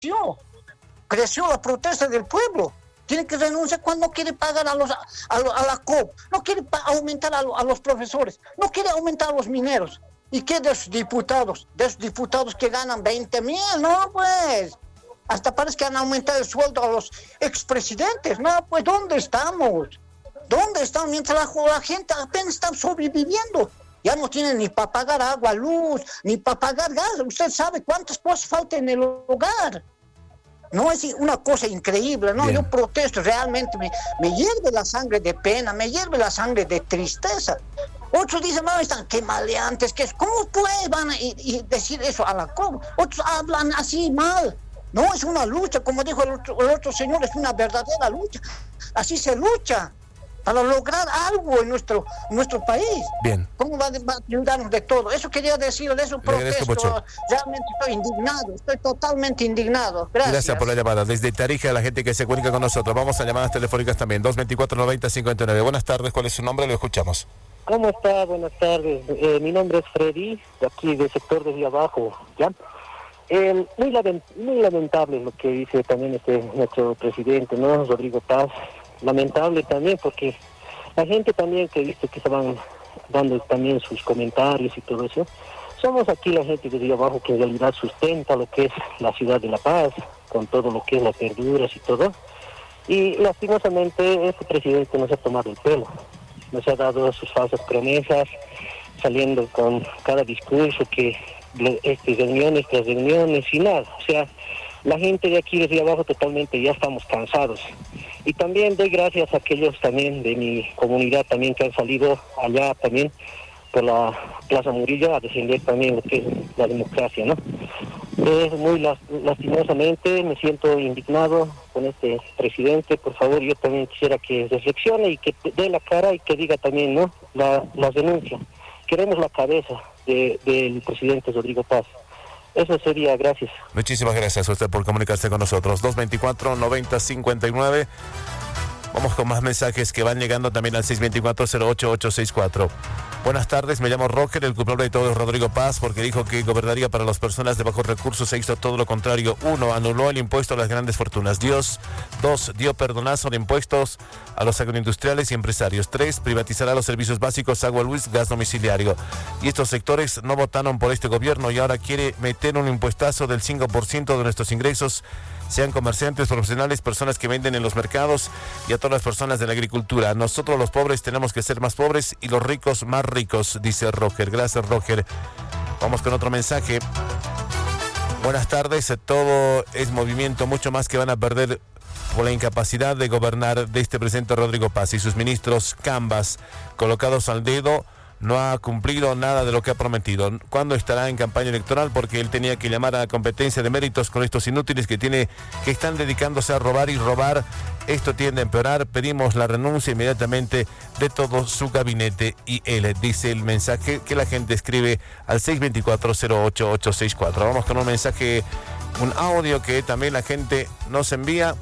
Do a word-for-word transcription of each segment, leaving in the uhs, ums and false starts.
creció, creció la protesta del pueblo. Tiene que renunciar cuando no quiere pagar a, los, a, a la C O P, no quiere pa- aumentar a, a los profesores, no quiere aumentar a los mineros. ¿Y qué de esos diputados? De esos diputados que ganan veinte mil, no, pues. Hasta parece que han aumentado el sueldo a los expresidentes. No, pues, ¿dónde estamos? ¿Dónde estamos? Mientras la, la gente apenas está sobreviviendo. Ya no tienen ni para pagar agua, luz, ni para pagar gas. Usted sabe cuántas cosas faltan en el hogar. No, es una cosa increíble, ¿no? Bien. Yo protesto, realmente me, me hierve la sangre de pena, me hierve la sangre de tristeza. Otros dicen, no, están que maleantes, que ¿cómo pues van a y, y decir eso a la C O B? Otros hablan así mal. No, es una lucha, como dijo el otro, el otro señor, es una verdadera lucha. Así se lucha para lograr algo en nuestro nuestro país. Bien. ¿Cómo va, va a ayudarnos de todo? Eso quería decir, de eso protesto. Realmente estoy indignado, estoy totalmente indignado. Gracias. Gracias por la llamada. Desde Tarija, la gente que se comunica con nosotros. Vamos a llamadas telefónicas también. dos veinticuatro noventa cincuenta y nueve. Buenas tardes, ¿cuál es su nombre? Lo escuchamos. ¿Cómo está? Buenas tardes. Eh, mi nombre es Freddy, de aquí del sector de Vía Abajo, ¿ya? Eh, muy, lament- muy lamentable lo que dice también este nuestro presidente, ¿no? Rodrigo Paz. Lamentable también porque la gente también que viste que estaban dando también sus comentarios y todo eso, somos aquí la gente de Río Abajo que en realidad sustenta lo que es la ciudad de La Paz, con todo lo que es las verduras y todo, y lastimosamente este presidente nos ha tomado el pelo, nos ha dado sus falsas promesas, saliendo con cada discurso que este, reuniones tras reuniones y nada, o sea, la gente de aquí de Río Abajo totalmente ya estamos cansados. Y también doy gracias a aquellos también de mi comunidad también que han salido allá también por la Plaza Murillo a defender también lo que es la democracia, ¿no? Es muy lastimosamente, me siento indignado con este presidente. Por favor, yo también quisiera que reflexione y que dé la cara y que diga también, ¿no? La, las denuncias. Queremos la cabeza de, del presidente Rodrigo Paz. Eso sería, gracias. Muchísimas gracias a usted por comunicarse con nosotros. dos veinticuatro noventa cincuenta y nueve. Vamos con más mensajes que van llegando también al seis veinticuatro cero ocho ocho sesenta y cuatro. Buenas tardes, me llamo Roger, el culpable de todo es Rodrigo Paz, porque dijo que gobernaría para las personas de bajos recursos. Se hizo todo lo contrario. Uno, anuló el impuesto a las grandes fortunas. Dios, dos, dio perdonazo de impuestos a los agroindustriales y empresarios. Tres, privatizará los servicios básicos, agua, luz, gas domiciliario. Y estos sectores no votaron por este gobierno y ahora quiere meter un impuestazo del cinco por ciento de nuestros ingresos, sean comerciantes, profesionales, personas que venden en los mercados y a todas las personas de la agricultura. Nosotros los pobres tenemos que ser más pobres y los ricos más ricos, dice Roger. Gracias, Roger. Vamos con otro mensaje. Buenas tardes, todo es movimiento, mucho más que van a perder por la incapacidad de gobernar de este presidente Rodrigo Paz y sus ministros Cambas, colocados al dedo. No ha cumplido nada de lo que ha prometido. ¿Cuándo estará en campaña electoral? Porque él tenía que llamar a la competencia de méritos con estos inútiles que tiene, que están dedicándose a robar y robar. Esto tiende a empeorar. Pedimos la renuncia inmediatamente de todo su gabinete y él, dice el mensaje que la gente escribe al seis veinticuatro cero ocho ocho sesenta y cuatro. Vamos con un mensaje, un audio que también la gente nos envía.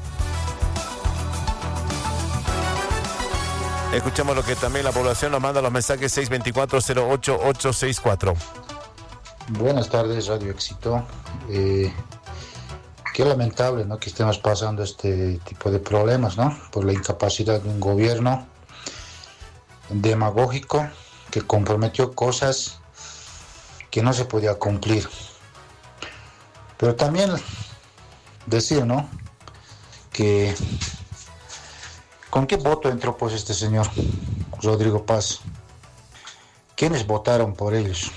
Escuchamos lo que también la población nos manda, los mensajes seis veinticuatro cero ocho ocho sesenta y cuatro. Buenas tardes, Radio Éxito. Eh, qué lamentable, ¿no?, que estemos pasando este tipo de problemas, ¿no?, por la incapacidad de un gobierno demagógico que comprometió cosas que no se podía cumplir. Pero también decir, ¿no?, que ¿con qué voto entró pues este señor Rodrigo Paz? ¿Quiénes votaron por ellos?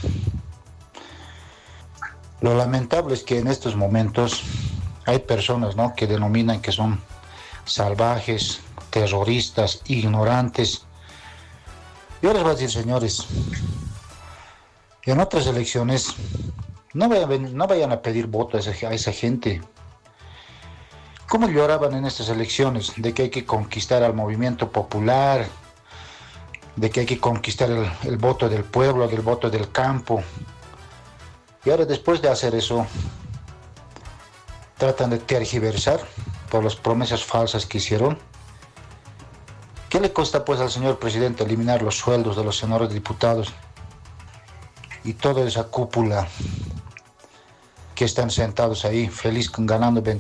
Lo lamentable es que en estos momentos hay personas, ¿no?, que denominan que son salvajes, terroristas, ignorantes. Yo les voy a decir, señores, en otras elecciones no vayan, no vayan a pedir voto a esa, a esa gente. ¿Cómo lloraban en estas elecciones? De que hay que conquistar al movimiento popular, de que hay que conquistar el, el voto del pueblo, del voto del campo. Y ahora, después de hacer eso, tratan de tergiversar por las promesas falsas que hicieron. ¿Qué le cuesta pues al señor presidente eliminar los sueldos de los señores diputados y toda esa cúpula que están sentados ahí, feliz con ganando